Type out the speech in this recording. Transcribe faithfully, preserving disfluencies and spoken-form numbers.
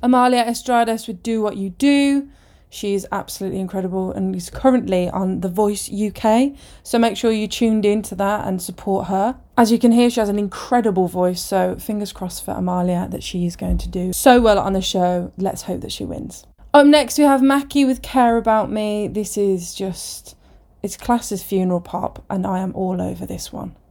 Amalia Estrades with Do What You Do. She's absolutely incredible and is currently on The Voice U K. So make sure you tuned into that and support her. As you can hear, she has an incredible voice. So fingers crossed for Amalia that she is going to do so well on the show. Let's hope that she wins. Up next, we have Mackie with Care About Me. This is just, it's classed as funeral pop and I am all over this one.